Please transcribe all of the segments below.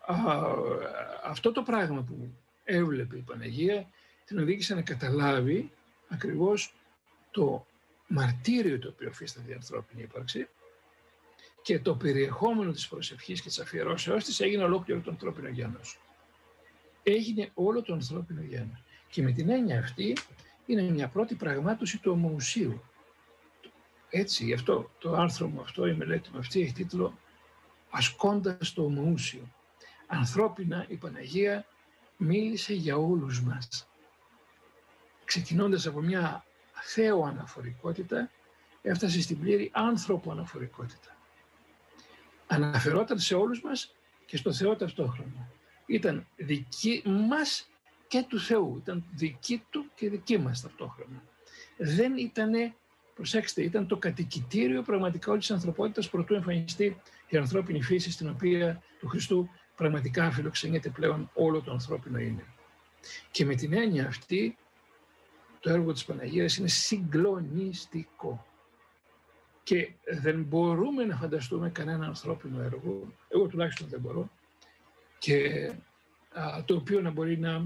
αυτό το πράγμα που έβλεπε η Παναγία την οδήγησε να καταλάβει ακριβώς το μαρτύριο το οποίο υφίσταται η ανθρώπινη ύπαρξη και το περιεχόμενο της προσευχής και της αφιερώσεώς της έγινε ολόκληρο το ανθρώπινο γένος. Έγινε όλο το ανθρώπινο γένος. Και με την έννοια αυτή είναι μια πρώτη πραγμάτωση του ομοουσίου. Έτσι, γι' αυτό το άρθρο μου αυτό, η μελέτη μου αυτή έχει τίτλο «Ασκώντας το ομοούσιο». Ανθρώπινα η Παναγία μίλησε για όλους μας. Ξεκινώντας από μια Θεό αναφορικότητα, έφτασε στην πλήρη άνθρωπο αναφορικότητα. Αναφερόταν σε όλους μας και στο Θεό ταυτόχρονα. Ήταν δική μας και του Θεού, ήταν δική του και δική μας ταυτόχρονα. Δεν ήτανε, προσέξτε, ήταν το κατοικητήριο πραγματικά όλης της ανθρωπότητας προτού εμφανιστεί η ανθρώπινη φύση στην οποία του Χριστού πραγματικά φιλοξενείται πλέον όλο το ανθρώπινο είναι. Και με την έννοια αυτή το έργο της Παναγίας είναι συγκλονιστικό. Και δεν μπορούμε να φανταστούμε κανένα ανθρώπινο έργο, εγώ τουλάχιστον δεν μπορώ, και το οποίο να μπορεί να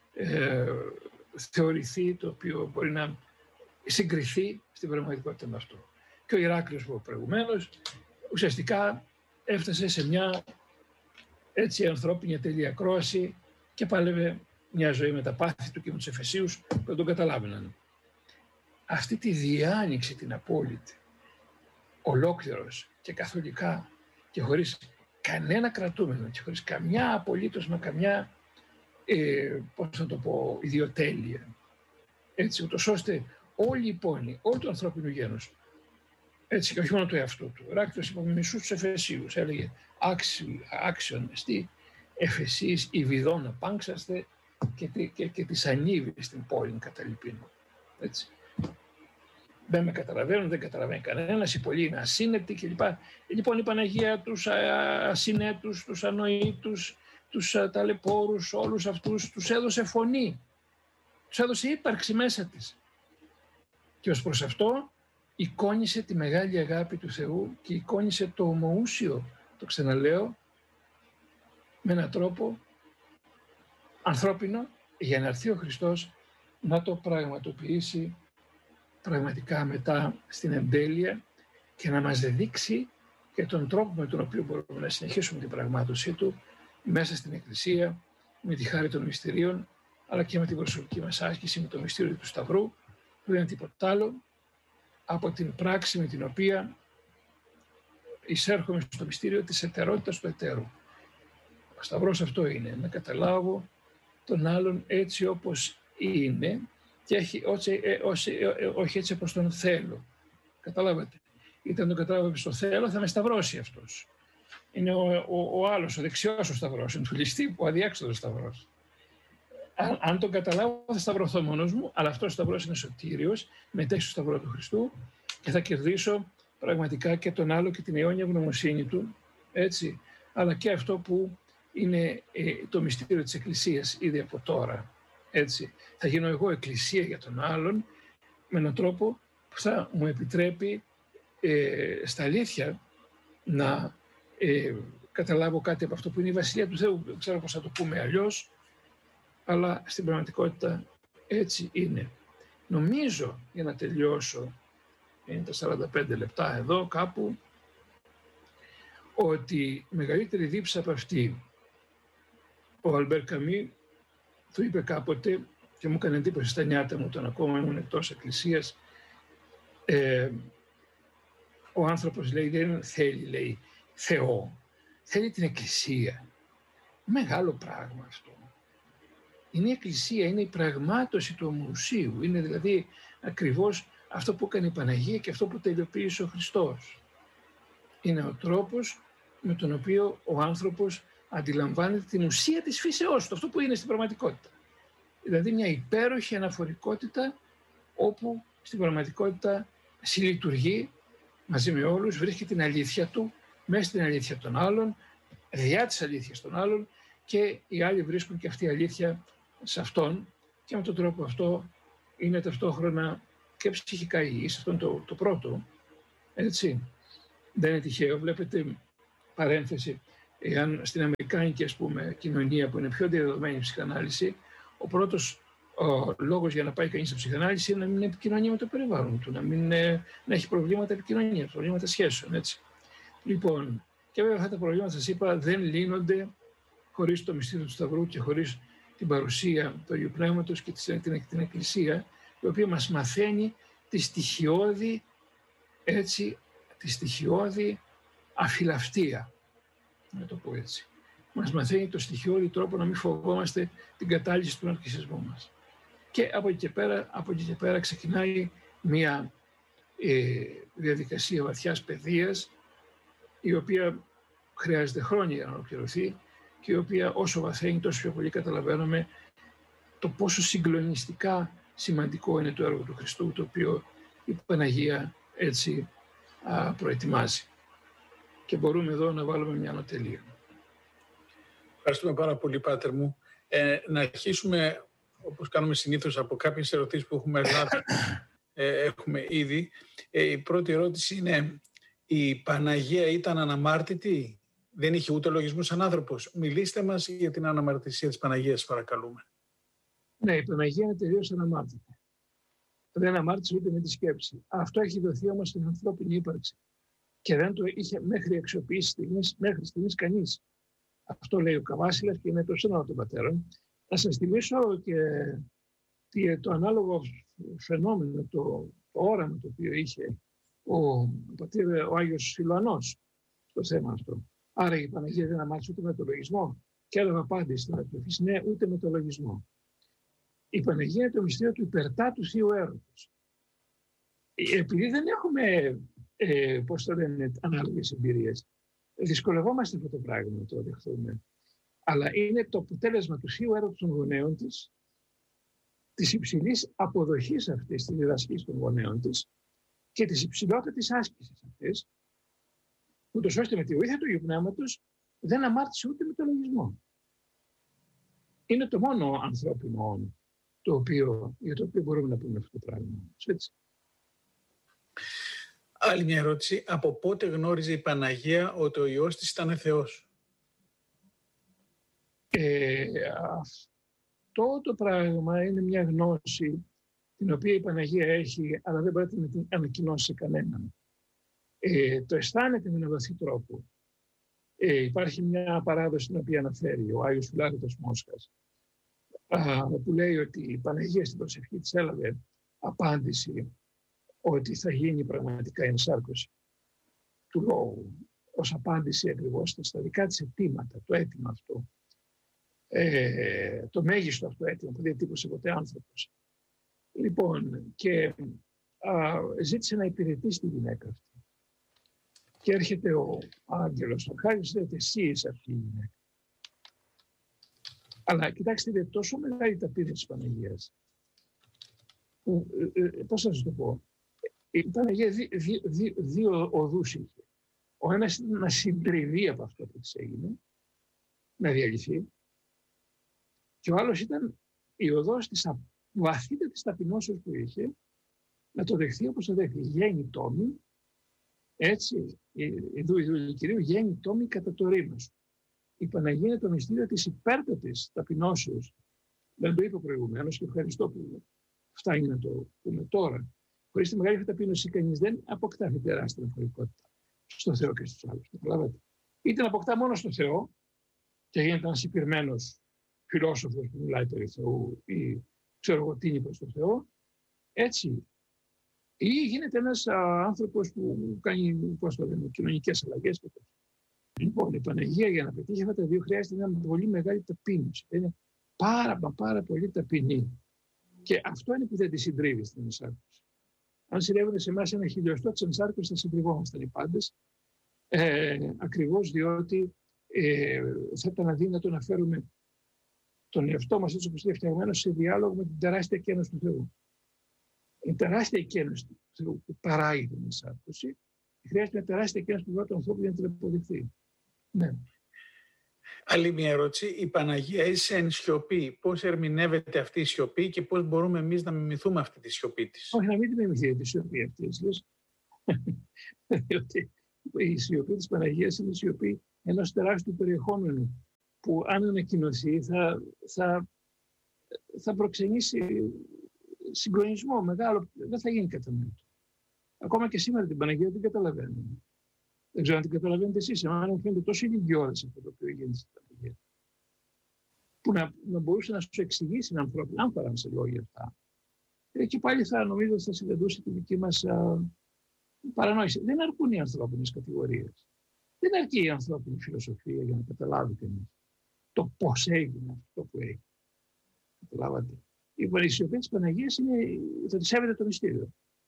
θεωρηθεί, το οποίο μπορεί να συγκριθεί στην πραγματικότητα με αυτό. Και ο Ηράκλειος που προηγουμένως ουσιαστικά έφτασε σε μια έτσι ανθρώπινη ατελή ακρόαση και πάλευε μια ζωή με τα πάθη του και με τους Εφεσίους που δεν τον καταλάβαιναν. Αυτή τη διάνοιξη την απόλυτη, ολόκληρος και καθολικά και χωρίς κανένα κρατούμενο και χωρίς καμιά απολύτως με καμιά πώς να το πω, ιδιοτέλεια, έτσι, ούτως ώστε όλη η πόνη, όλο το ανθρώπινο γένος, έτσι, και όχι μόνο το εαυτό του. Ο Ηράκλειος είπε μισούς τους Εφεσίους, έλεγε άξιον εστί Εφεσίης Ιβιδών απάνξαστε και της ανήβης στην πόλη καταλυπίνου. Έτσι. Δεν με καταλαβαίνουν, δεν καταλαβαίνει κανένας, οι πολλοί είναι ασύνετοι κλπ. Λοιπόν η Παναγία τους ασυνέτους, τους ανοήτους, τους ταλαιπώρους, όλους αυτούς τους έδωσε φωνή, τους έδωσε ύπαρξη μέσα της. Και ως προς αυτό εικόνισε τη μεγάλη αγάπη του Θεού και εικόνισε το ομοούσιο, το ξαναλέω, με έναν τρόπο ανθρώπινο για να έρθει ο Χριστός να το πραγματοποιήσει πραγματικά μετά στην εμπέλεια και να μας δείξει και τον τρόπο με τον οποίο μπορούμε να συνεχίσουμε την πραγμάτωσή του μέσα στην Εκκλησία, με τη χάρη των μυστηρίων, αλλά και με την προσωπική μας άσκηση με το μυστήριο του Σταυρού, που δεν είναι τίποτα άλλο από την πράξη με την οποία εισέρχομαι στο μυστήριο της ετερότητας του εταίρου. Ο Σταυρός αυτό είναι, να καταλάβω τον άλλον έτσι όπως είναι και όχι έτσι όπως τον θέλω. Καταλάβατε. Είτε αν τον κατάλαβα όπως τον θέλω θα με σταυρώσει αυτός. Είναι ο άλλος, ο δεξιός ο Σταυρός, είναι του ληστή, ο αδιέξοδος Σταυρός. Αν τον καταλάβω θα σταυρωθώ μόνος μου, αλλά αυτός ο Σταυρός είναι σωτήριος, μετέχει στο Σταυρό του Χριστού και θα κερδίσω πραγματικά και τον άλλο και την αιώνια ευγνωμοσύνη του, έτσι, αλλά και αυτό που είναι το μυστήριο της Εκκλησίας ήδη από τώρα. Έτσι. Θα γίνω εγώ εκκλησία για τον άλλον με έναν τρόπο που θα μου επιτρέπει στα αλήθεια να καταλάβω κάτι από αυτό που είναι η Βασιλεία του Θεού. Δεν ξέρω πώς θα το πούμε αλλιώς, αλλά στην πραγματικότητα έτσι είναι. Νομίζω, για να τελειώσω, είναι τα 45 λεπτά εδώ κάπου, ότι μεγαλύτερη δίψα από αυτή ο Αλμπέρ Καμί του είπε κάποτε και μου έκανε εντύπωση στα νιάτα μου όταν ακόμα ήμουν εκτός εκκλησίας. Ο άνθρωπος λέει δεν θέλει, λέει, Θεό, θέλει την εκκλησία. Μεγάλο πράγμα αυτό. Είναι η εκκλησία, είναι η πραγμάτωση του ομοουσίου, είναι δηλαδή ακριβώς αυτό που έκανε η Παναγία και αυτό που τελειοποίησε ο Χριστός. Είναι ο τρόπος με τον οποίο ο άνθρωπος αντιλαμβάνεται την ουσία της φύσεώς του, αυτό που είναι στην πραγματικότητα. Δηλαδή μια υπέροχη αναφορικότητα όπου στην πραγματικότητα συλλειτουργεί μαζί με όλους, βρίσκει την αλήθεια του μέσα στην αλήθεια των άλλων, διά της αλήθειας των άλλων και οι άλλοι βρίσκουν και αυτή η αλήθεια σε αυτόν και με τον τρόπο αυτό είναι ταυτόχρονα και ψυχικά υγιής. Αυτό είναι το πρώτο, έτσι. Δεν είναι τυχαίο, βλέπετε παρένθεση. Εάν στην αμερικάνικη, ας πούμε, κοινωνία που είναι πιο διαδεδομένη η ψυχανάλυση, ο πρώτος λόγος για να πάει κανείς στη ψυχανάλυση είναι να μην επικοινωνεί με το περιβάλλον του, να έχει προβλήματα επικοινωνίας, προβλήματα σχέσεων. Έτσι. Λοιπόν, και βέβαια αυτά τα προβλήματα, σας είπα, δεν λύνονται χωρίς το μυστήριο του Σταυρού και χωρίς την παρουσία του Αγίου Πνεύματος και την Εκκλησία, η οποία μας μαθαίνει τη στοιχειώδη αφιλαυτία, να το πω έτσι. Μας μαθαίνει το στοιχειώδη τρόπο να μην φοβόμαστε την κατάλυση του ναρκισσισμού μας. Και από εκεί και πέρα ξεκινάει μια διαδικασία βαθιάς παιδείας, η οποία χρειάζεται χρόνια για να ολοκληρωθεί και η οποία όσο βαθαίνει τόσο πιο πολύ καταλαβαίνουμε το πόσο συγκλονιστικά σημαντικό είναι το έργο του Χριστού, το οποίο η Παναγία έτσι προετοιμάζει. Και μπορούμε εδώ να βάλουμε μια ανωτελεία. Ευχαριστούμε πάρα πολύ, Πάτερ μου. Να αρχίσουμε, όπως κάνουμε συνήθως, από κάποιες ερωτήσεις που έχουμε λάβει. Έχουμε ήδη. Η πρώτη ερώτηση είναι: η Παναγία ήταν αναμάρτητη? Δεν είχε ούτε λογισμό σαν άνθρωπος? Μιλήστε μας για την αναμαρτησία της Παναγίας, παρακαλούμε. Ναι, η Παναγία είναι τελείως αναμάρτητη. Δεν αμάρτησε ούτε με τη σκέψη. Αυτό έχει δοθεί όμως στην ανθρώπινη ύπαρξη. Και δεν το είχε μέχρι αξιοποιήσει μέχρι στιγμής κανείς. Αυτό λέει ο Καβάσιλας και είναι το σύνολο των πατέρων. Να σας θυμίσω και το ανάλογο φαινόμενο, το όραμα το οποίο είχε ο Άγιος Σιλουανός στο θέμα αυτό. Άρα η Παναγία δεν αμάρτησε ούτε με το λογισμό. Και έλαβε απάντηση στην Ανατροφής, ναι, ούτε με το λογισμό. Η Παναγία είναι το μυστήριο του υπερτάτου θείου έρωτος. Επειδή δεν έχουμε ανάλογες εμπειρίες, δυσκολευόμαστε αυτό το πράγμα να το δεχθούμε. Αλλά είναι το αποτέλεσμα του θείου έρωτος των γονέων της υψηλής αποδοχής αυτής της διδασκής των γονέων της και της υψηλότητας άσκησης αυτής, ούτως ώστε με τη βοήθεια του Αγίου Πνεύματος δεν αμάρτησε ούτε με το λογισμό. Είναι το μόνο ανθρώπινο όν για το οποίο μπορούμε να πούμε αυτό το πράγμα. Έτσι. Άλλη μια ερώτηση. Από πότε γνώριζε η Παναγία ότι ο Υιός της ήταν Θεός? Αυτό το πράγμα είναι μια γνώση την οποία η Παναγία έχει, αλλά δεν μπορεί να την ανακοινώσει σε κανέναν. Το αισθάνεται με έναν βαθύ τρόπο. Υπάρχει μια παράδοση την οποία αναφέρει ο Άγιος Φιλάρετος Μόσχας, που λέει ότι η Παναγία στην προσευχή της έλαβε απάντηση ότι θα γίνει πραγματικά η ενσάρκωση του λόγου, ως απάντηση ακριβώς στα δικά της αιτήματα, το αίτημα αυτό, το μέγιστο αυτό αίτημα που δεν τύπωσε ποτέ άνθρωπος. Λοιπόν, και ζήτησε να υπηρετήσει τη γυναίκα αυτή. Και έρχεται ο άγγελος, ο Χάρης, λέει, εσύ είσαι αυτή η γυναίκα. Αλλά κοιτάξτε, είναι τόσο μεγάλη ταπείνωση της Παναγίας. Πώς θα σας το πω. Η Παναγία δύο οδούς είχε. Ο ένας ήταν να συντριβεί από αυτό που της έγινε, να διαλυθεί. Και ο άλλος ήταν η οδός της βαθύτατης ταπεινώσεως που είχε, να το δεχθεί όπως το δέχει. Γέννη τόμη, έτσι, η δούλη Κυρίου, γέννη τόμη κατά το ρήμα σου. Η Παναγία είναι το μυστήριο της υπέρτατης ταπεινώσεως. Δεν το είπα προηγουμένως και ευχαριστώ που φτάνει να το πούμε τώρα. Χωρίς τη μεγάλη ταπείνωση κανείς δεν αποκτά αυτή τεράστια εφορικότητα στο Θεό και στους άλλους. Καταλάβατε. Είτε να αποκτά μόνο στο Θεό και γίνεται ένας υπηρμένος φιλόσοφος που μιλάει περί Θεού ή ξέρω εγώ τίνει προς το Θεό, έτσι. Ή γίνεται ένας άνθρωπος που κάνει κοινωνικές αλλαγές. Λοιπόν, η Παναγία για να πετύχει αυτά τα δύο χρειάζεται μια πολύ μεγάλη ταπείνωση. Είναι πάρα πολύ ταπεινή. Και αυτό είναι που δεν τη συντρίβει στην ενσάρκωση. Αν συνέβαινε σε εμάς ένα χιλιοστό της ενσάρκωσης, θα συντριβόμασταν οι πάντες. Ακριβώς διότι θα ήταν αδύνατο να φέρουμε τον εαυτό μας έτσι όπως είναι φτιαγμένο σε διάλογο με την τεράστια κένωση του Θεού. Η τεράστια κένωση του Θεού που παράγει την ενσάρκωση, χρειάζεται μια τεράστια κένωση του ανθρώπου για να την αποδειχθεί. Ναι. Άλλη μια ερώτηση. Η Παναγία έζησε εν σιωπή. Πώς ερμηνεύεται αυτή η σιωπή και πώς μπορούμε εμείς να μιμηθούμε αυτή τη σιωπή της? Όχι, να μην τη μιμηθεί τη σιωπή αυτή. Διότι η σιωπή της Παναγίας είναι η σιωπή ενός τεράστιου περιεχόμενου που αν ανακοινωθεί θα προξενήσει συγκλονισμό μεγάλο, δεν θα γίνει κατανοητό. Ακόμα και σήμερα την Παναγία δεν καταλαβαίνουμε. Δεν ξέρω αν την καταλαβαίνετε εσείς, εμένα μου φαίνεται τόσο ηλικιώδες αυτό το οποίο γίνεται στην Παναγία. Που να μπορούσε να σου εξηγήσει έναν άνθρωπο, αν παράμε σε λόγια αυτά. Και πάλι θα νομίζω ότι θα συνδεδούσε τη δική μας παρανόηση. Δεν αρκούν οι ανθρώπινες κατηγορίες. Δεν αρκεί η ανθρώπινη φιλοσοφία για να καταλάβει κανείς το πώς έγινε αυτό που έγινε. Καταλάβατε. Η παρησιοπή της Παναγίας είναι, θα τη σέβεται το μυστήριο.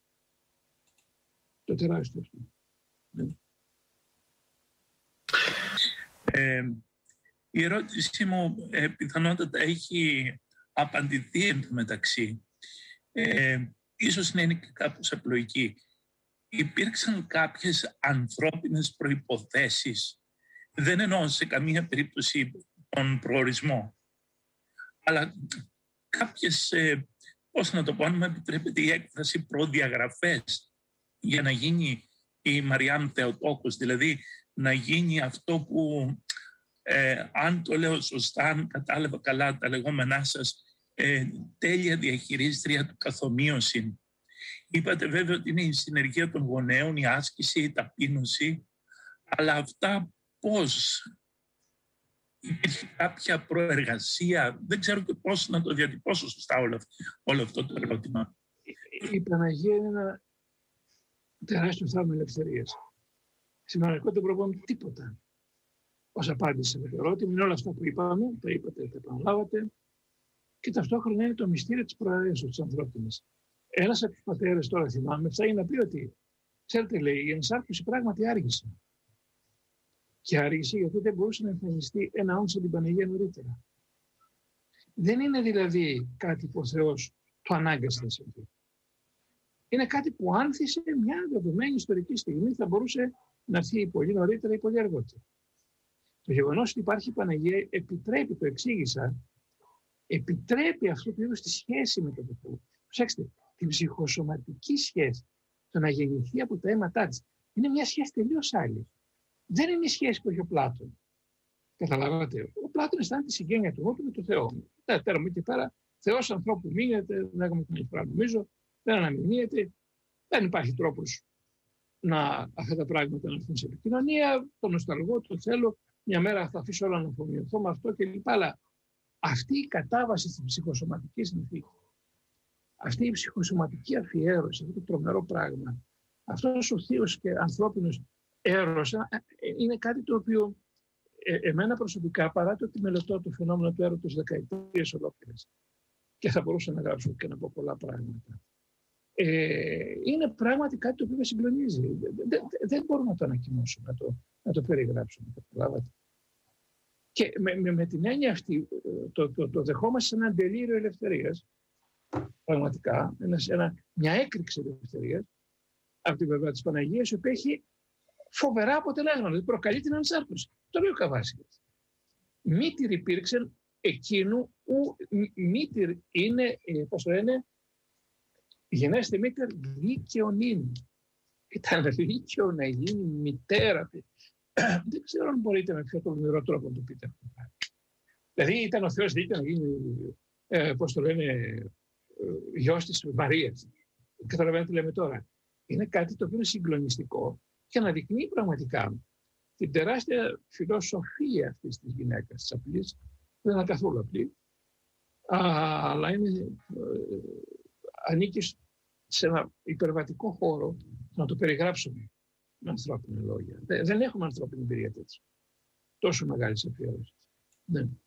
Το τεράστιο αυτό. Η ερώτησή μου πιθανότατα έχει απαντηθεί εν τω μεταξύ. Ίσως να είναι και κάπως απλοϊκή. Υπήρξαν κάποιες ανθρώπινες προϋποθέσεις, δεν εννοώ σε καμία περίπτωση τον προορισμό, αλλά κάποιες, πώς να το πω, αν με επιτρέπετε η έκφραση, προδιαγραφές για να γίνει η Μαριάμ Θεοτόκος, δηλαδή να γίνει αυτό που, αν το λέω σωστά, αν κατάλαβα καλά τα λεγόμενά σας, τέλεια διαχειρίστρια του καθομοίωση. Είπατε βέβαια ότι είναι η συνεργεία των γονέων, η άσκηση, η ταπείνωση, αλλά αυτά πώς? Υπήρχε κάποια προεργασία? Δεν ξέρω και πώς να το διατυπώσω σωστά όλο αυτό το ερώτημα. Η Παναγία είναι ένα τεράστιο θαύμα ελευθερίας. Σημαντικό δεν προβάλλουμε τίποτα. Ως απάντηση σε αυτό το ερώτημα είναι όλα αυτά που είπαμε, τα είπατε, τα επαναλάβατε, και ταυτόχρονα είναι το μυστήριο της προαρέσεως της ανθρώπινης. Ένας από τους πατέρες, τώρα θυμάμαι, φτάνει να πει ότι, ξέρετε, λέει, η ενσάρκωση πράγματι άργησε. Και άργησε γιατί δεν μπορούσε να εμφανιστεί ένα όν σαν την Παναγία νωρίτερα. Δεν είναι δηλαδή κάτι που ο Θεός το ανάγκασε να συμβεί. Είναι κάτι που άνθησε μια δεδομένη ιστορική στιγμή, θα μπορούσε να έρθει πολύ νωρίτερα ή πολύ αργότερα. Το γεγονός ότι υπάρχει η Παναγία επιτρέπει, το εξήγησα, επιτρέπει αυτό το είδος τη σχέση με τον Θεό. Προσέξτε, την ψυχοσωματική σχέση, το να γεννηθεί από τα αίματά της, είναι μια σχέση τελείως άλλη. Δεν είναι η σχέση που έχει ο Πλάτων. Καταλάβατε. Ο Πλάτων αισθάνεται τη συγγένεια του νου του με τον Θεό. Τέρα μου και πέρα, Θεός ανθρώπου μείνεται, δεν έχουμε την φορά νομίζω, δεν αναμειγνύεται, δεν υπάρχει τρόπος να αυτά τα πράγματα να έρθουν σε επικοινωνία. Το νοσταλγώ, το θέλω, μια μέρα θα αφήσω όλα να αφομοιωθώ με αυτό κλπ. Αλλά αυτή η κατάβαση στην ψυχοσωματική συνθήκη, αυτή η ψυχοσωματική αφιέρωση, αυτό το τρομερό πράγμα, αυτός ο θείος και ανθρώπινος έρος είναι κάτι το οποίο εμένα προσωπικά, παρά το ότι μελετώ το φαινόμενο του έρωτος δεκαετίες ολόκληρες και θα μπορούσα να γράψω και να πω πολλά πράγματα, είναι πράγματι κάτι το οποίο με συγκλονίζει. Δεν μπορούμε να το ανακοινώσουμε, να το περιγράψουμε. Καταλάβατε. Και με την έννοια αυτή το δεχόμαστε σε ένα τελείριο ελευθερίας, πραγματικά, μια έκρηξη ελευθερίας από την πλευρά της Παναγίας, η οποία έχει φοβερά αποτελέσματα, δηλαδή προκαλεί την ανσάρκωση. Το λέει ο Καβάσιλας. Μήτηρ υπήρξε εκείνου που μήτηρ είναι, πώς το λένε, γενέστε μήτηρ δίκαιον είναι. Ήταν δίκαιο να γίνει μητέρα. Δεν ξέρω αν μπορείτε με πιο τολμηρό τρόπο να το πείτε. Δηλαδή ήταν ο Θεός δίκαιο να γίνει, πώς το λένε, γιος της Μαρίας. Καταλαβαίνετε τι λέμε τώρα. Είναι κάτι το οποίο είναι συγκλονιστικό και αναδεικνύει πραγματικά την τεράστια φιλοσοφία αυτής της γυναίκας της απλής. Δεν είναι καθόλου απλή, αλλά ανήκει σε ένα υπερβατικό χώρο να το περιγράψουμε με ανθρώπινα λόγια. Δεν έχουμε ανθρώπινη εμπειρία τέτοια. Τόσο μεγάλη αφιέρωση. Ναι.